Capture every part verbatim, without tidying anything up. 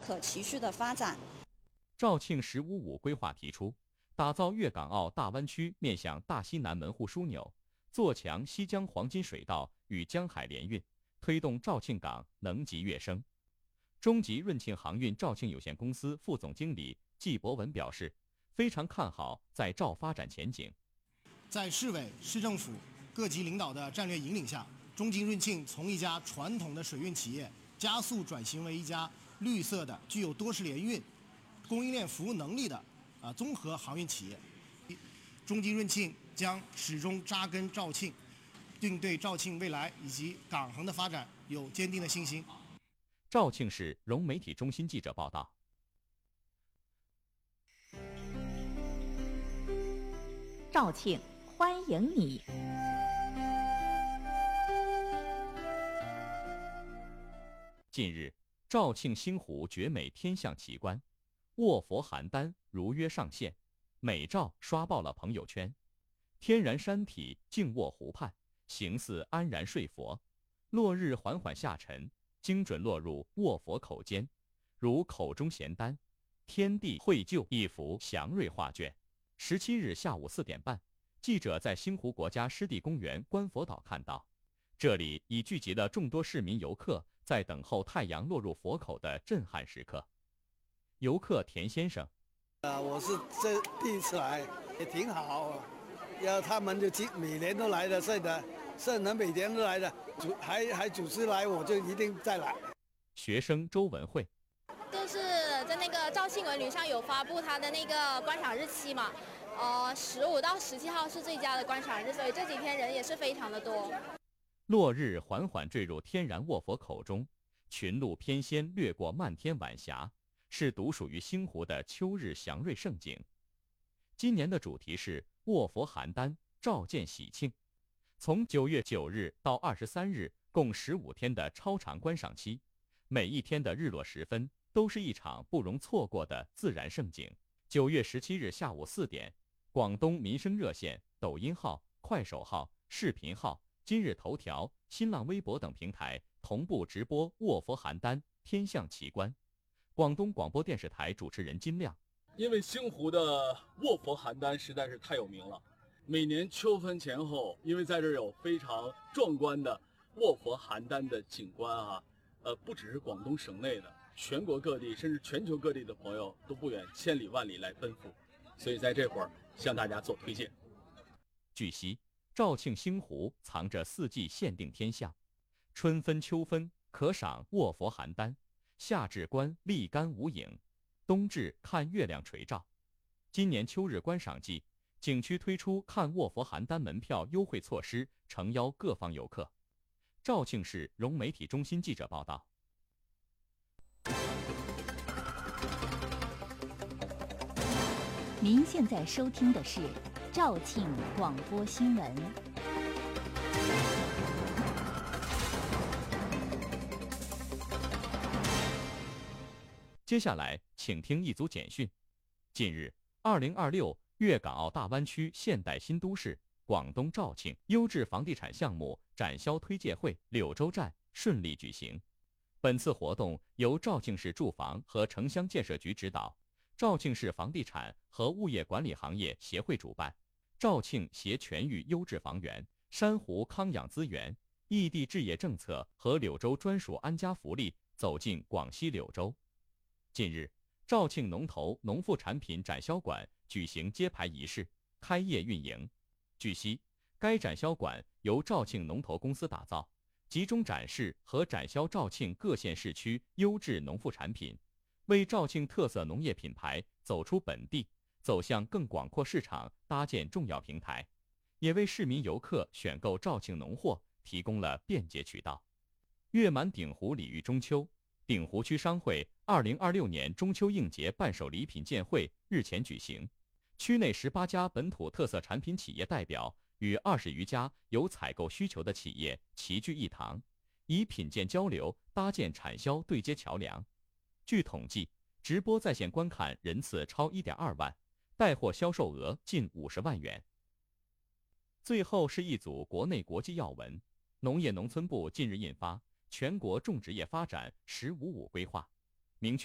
可持续的发展。 肇庆“十五五”规划提出，打造粤港澳大湾区面向大西南门户枢纽，做强西江黄金水道与江海联运，推动肇庆港能级跃升。中集润庆航运肇庆有限公司副总经理季博文表示，非常看好在肇发展前景。 在市委、市政府各级领导的战略引领下，中集润庆从一家传统的水运企业加速转型为一家绿色的、具有多式联运、供应链服务能力的啊综合航运企业。中集润庆将始终扎根肇庆，并对肇庆未来以及港航的发展有坚定的信心。 肇庆市融媒体中心记者报道。 肇庆，欢迎你！ 近日，肇庆星湖绝美天象奇观，卧佛邯郸如约上线，美照刷爆了朋友圈。天然山体静卧湖畔，形似安然睡佛，落日缓缓下沉，精准落入卧佛口间，如口中衔丹，天地绘就一幅祥瑞画卷。十七日下午四点半，记者在星湖国家湿地公园观佛岛看到，这里已聚集了众多市民游客，在等候太阳落入佛口的震撼时刻。游客田先生， 啊，我是这第一次来，也挺好。要他们就每年都来的，是的，是能每年都来的，主还还组织来，我就一定再来。 学生周文慧， 就是在那个肇庆文旅上有发布它的那个观赏日期嘛，呃，十五到十七号是最佳的观赏日，所以这几天人也是非常的多。 落日缓缓坠入天然卧佛口中，群鹿翩跹掠过漫天晚霞，是独属于星湖的秋日祥瑞盛景。今年的主题是卧佛邯郸，肇见喜庆。从九月九日到二十三日，共十五天的超长观赏期，每一天的日落时分都是一场不容错过的自然盛景。九月十七日下午四点，广东民生热线、抖音号、快手号、视频号、今日头条、新浪微博等平台同步直播卧佛邯郸天象奇观。广东广播电视台主持人金亮， 因为星湖的卧佛邯郸实在是太有名了，每年秋分前后，因为在这儿有非常壮观的卧佛邯郸的景观啊，呃，不只是广东省内的，全国各地甚至全球各地的朋友都不远千里万里来奔赴，所以在这会儿向大家做推荐。 据悉，肇庆星湖藏着四季限定天象，春分、秋分可赏卧佛邯郸，夏至观立竿无影，冬至看月亮垂照。今年秋日观赏季，景区推出看卧佛邯郸门票优惠措施，诚邀各方游客。肇庆市融媒体中心记者报道。 您现在收听的是肇庆广播新闻。 接下来，请听一组简讯。近日，二零二六粤港澳大湾区现代新都市广东肇庆优质房地产项目展销推介会柳州站顺利举行。本次活动由肇庆市住房和城乡建设局指导，肇庆市房地产和物业管理行业协会主办，肇庆携全域优质房源、珊瑚康养资源、异地置业政策和柳州专属安家福利走进广西柳州。近日，肇庆农投农副产品展销馆举行揭牌仪式，开业运营。据悉，该展销馆由肇庆农投公司打造，集中展示和展销肇庆各县市区优质农副产品，为肇庆特色农业品牌走出本地、走向更广阔市场搭建重要平台，也为市民游客选购肇庆农货提供了便捷渠道。月满鼎湖礼遇中秋，鼎湖区商会二零二六年中秋应节伴手礼品鉴会日前举行，区内十八家本土特色产品企业代表与二十余家有采购需求的企业齐聚一堂，以品鉴交流搭建产销对接桥梁。据统计，直播在线观看人次超 一点二万，带货销售额近五十万元。最后是一组国内国际要闻。农业农村部近日印发《全国种植业发展“十五五”规划》，明确到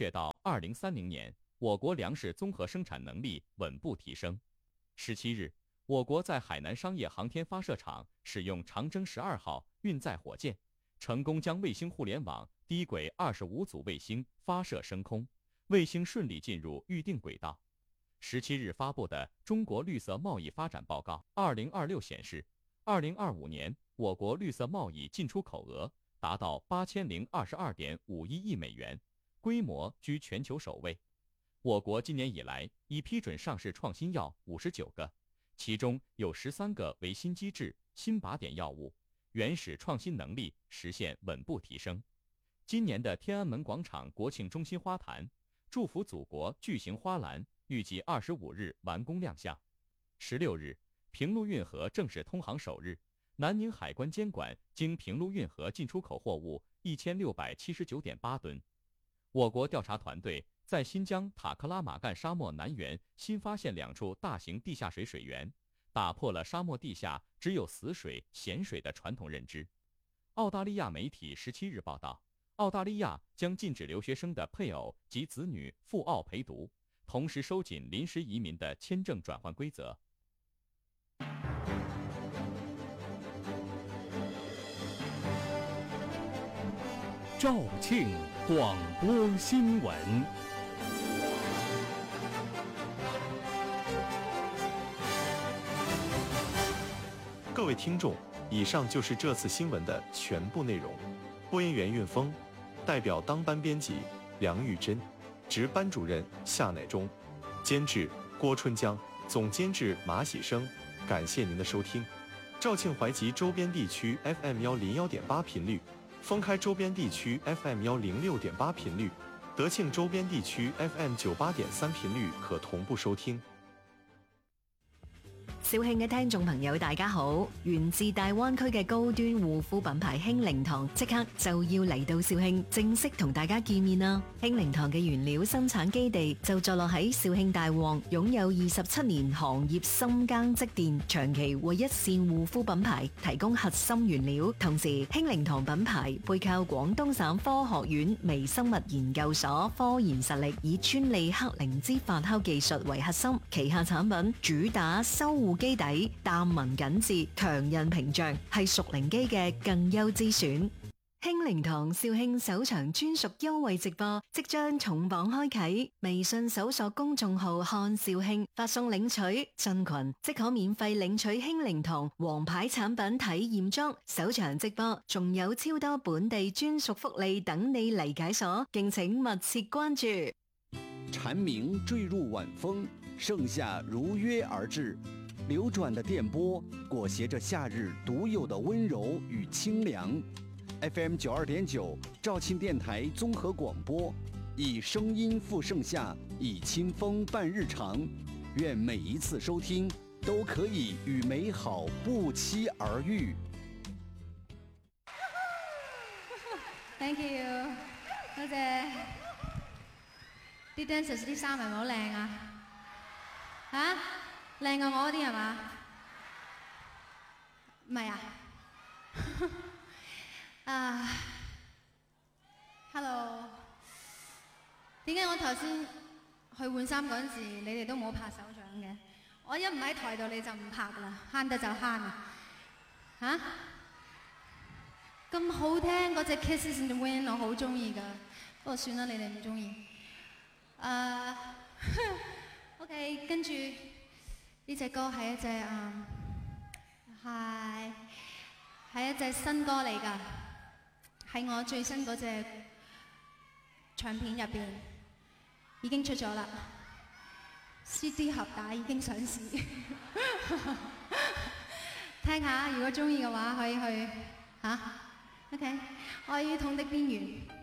二零三零年，我国粮食综合生产能力稳步提升。十七日，我国在海南商业航天发射场使用长征十二号运载火箭，成功将卫星互联网低轨二十五组卫星发射升空，卫星顺利进入预定轨道。十七日发布的《中国绿色贸易发展报告二零二六》显示，二零二五年我国绿色贸易进出口额达到八千零二十二点五一亿美元，规模居全球首位。我国今年以来已批准上市创新药五十九个，其中有十三个为新机制、新靶点药物，原始创新能力实现稳步提升。今年的天安门广场国庆中心花坛“祝福祖国”巨型花篮预计二十五日完工亮相。十六日，平陆运河正式通航首日，南宁海关监管经平陆运河进出口货物一千六百七十九点八吨。我国调查团队在新疆塔克拉玛干沙漠南缘新发现两处大型地下水水源，打破了沙漠地下只有死水、咸水的传统认知。澳大利亚媒体十七日报道，澳大利亚将禁止留学生的配偶及子女赴澳陪读，同时收紧临时移民的签证转换规则。 肇庆广播新闻。 各位听众，以上就是这次新闻的全部内容。播音员运峰，代表当班编辑梁玉珍，值班主任夏乃忠，监制郭春江，总监制马喜生。感谢您的收听。肇庆淮吉周边地区 F M 幺零幺点八频率，封开周边地区 F M 幺零六点八频率，德庆周边地區 F M 九八點三頻率可同步收聽。 肇慶嘅聽眾朋友大家好，源自大灣區嘅高端護膚品牌興靈堂即刻就要嚟到肇慶正式同大家見面啦！興靈堂嘅原料生產基地就坐落喺肇慶大旺，擁有二十七年行業深耕積澱，長期為一線護膚品牌提供核心原料。同時興靈堂品牌背靠廣東省科學院微生物研究所科研實力，以專利克靈芝發酵技術為核心，旗下產品主打修護基底、淡紋緊緻、強韌屏障，係熟靈機嘅更優之選。興靈堂肇慶首場專屬優惠直播即將重磅開啟，微信搜索公眾號看肇慶，發送領取進群即可免費領取興靈堂王牌產品體驗裝。首場直播仲有超多本地專屬福利等你嚟解鎖，敬請密切關注。 蟬鳴墜入晚風，盛夏如約而至。流轉的電波裹挾着夏日獨有的溫柔與清涼。F M 九二點九肇慶電台綜合廣播，以聲音赴盛夏，以清風伴日常。願每一次收聽都可以與美好不期而遇。 Thank you， 多謝。啲 dancers 啲衫係咪好靚啊？嚇？靚過我嗰啲係嘛？唔係啊？啊 ，Hello， 點解我頭先去換衫嗰陣時，你哋都冇拍手掌嘅？我一唔喺台度你就唔拍㗎啦，慳得就慳啊！嚇？咁好聽嗰隻 Kisses in the Wind 我好中意㗎，不過算啦，你哋唔中意。誒 ，OK， 跟住。呢隻歌係一隻嗯係係一隻新歌嚟㗎，喺我最新嗰隻唱片入邊已經出咗啦 ，C D 盒帶已經上市，聽下，如果中意嘅話可以去嚇、啊、OK，愛與痛的邊緣。